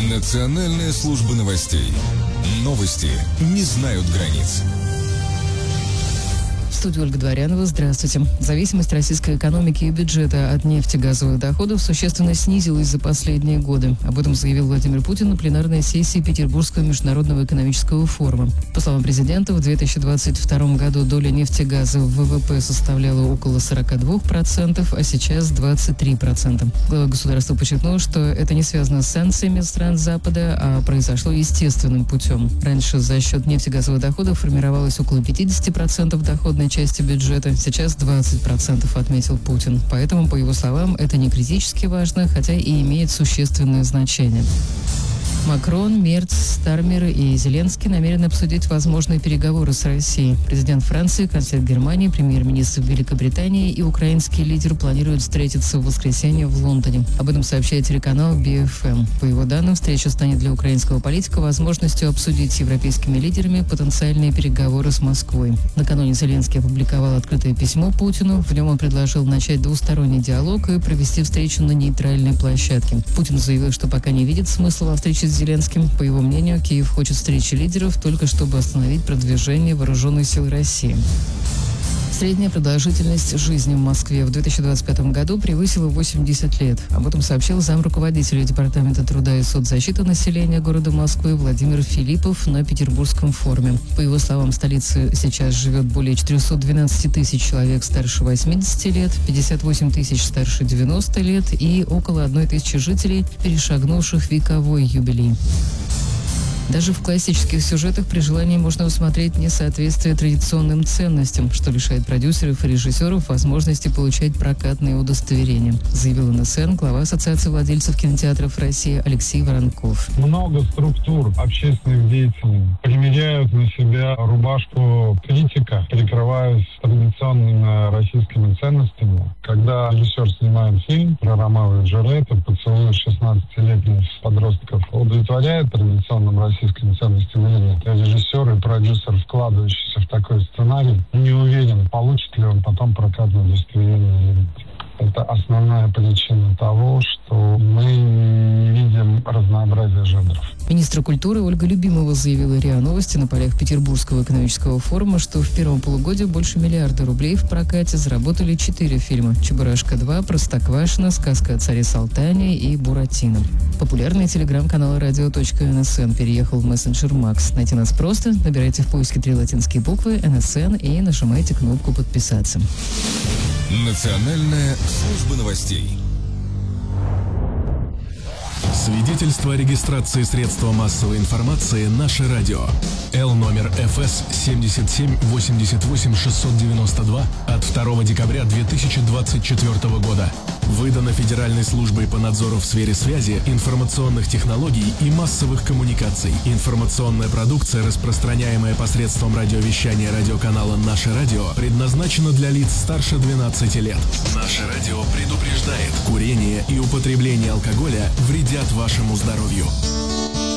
Национальная служба новостей. Новости не знают границ. В студии Ольга Дворянова. Здравствуйте. Зависимость российской экономики и бюджета от нефтегазовых доходов существенно снизилась за последние годы. Об этом заявил Владимир Путин на пленарной сессии Петербургского международного экономического форума. По словам президента, в 2022 году доля нефтегаза в ВВП составляла около 42%, а сейчас 23%. Глава государства подчеркнул, что это не связано с санкциями стран Запада, а произошло естественным путем. Раньше за счет нефтегазовых доходов формировалось около 50% доходной части бюджета, сейчас 20%, отметил Путин. Поэтому, по его словам, это не критически важно, хотя и имеет существенное значение. Макрон, Мерц, Стармер и Зеленский намерены обсудить возможные переговоры с Россией. Президент Франции, канцлер Германии, премьер-министр Великобритании и украинский лидер планируют встретиться в воскресенье в Лондоне. Об этом сообщает телеканал BFM. По его данным, встреча станет для украинского политика возможностью обсудить с европейскими лидерами потенциальные переговоры с Москвой. Накануне Зеленский опубликовал открытое письмо Путину. В нем он предложил начать двусторонний диалог и провести встречу на нейтральной площадке. Путин заявил, что пока не видит смысла во встрече с Зеленским. По его мнению, Киев хочет встречи лидеров только чтобы остановить продвижение вооруженных сил России. Средняя продолжительность жизни в Москве в 2025 году превысила 80 лет. Об этом сообщил замруководителя Департамента труда и соцзащиты населения города Москвы Владимир Филиппов на Петербургском форуме. По его словам, в столице сейчас живет более 412 тысяч человек старше 80 лет, 58 тысяч старше 90 лет и около 1 тысячи жителей, перешагнувших вековой юбилей. Даже в классических сюжетах при желании можно усмотреть несоответствие традиционным ценностям, что лишает продюсеров и режиссеров возможности получать прокатные удостоверения, заявил НСН глава Ассоциации владельцев кинотеатров России Алексей Воронков. Много структур общественных деятелей примеряют на себя рубашку критика, прикрываясь традиционными российскими ценностями. Когда режиссер снимает фильм про Ромео и Джульетту, поцелует 16-летних подростков, удовлетворяет традиционным российским ценностям или нет. Режиссер и продюсер, вкладывающийся в такой сценарий, не уверен, получит ли он потом прокатное удостоверение или нет. Это основная причина того, что мы не видим разнообразия жанров. Министр культуры Ольга Любимова заявила РИА Новости на полях Петербургского экономического форума, что в первом полугодии больше миллиарда рублей в прокате заработали 4 фильма: «Чебурашка-2», «Простоквашино», «Сказка о царе Салтане» и «Буратино». Популярный телеграм-канал «Радио.НСН» переехал в мессенджер Макс. Найти нас просто. Набирайте в поиске 3 латинские буквы «НСН» и нажимайте кнопку «Подписаться». Национальная служба новостей. Свидетельство о регистрации средства массовой информации «Наше радио». Л номер ФС 7788692 от 2 декабря 2024 года. Выдано Федеральной службой по надзору в сфере связи, информационных технологий и массовых коммуникаций. Информационная продукция, распространяемая посредством радиовещания радиоканала «Наше радио», предназначена для лиц старше 12 лет. «Наше радио» предупреждает: курение и употребление алкоголя вредят вашему здоровью.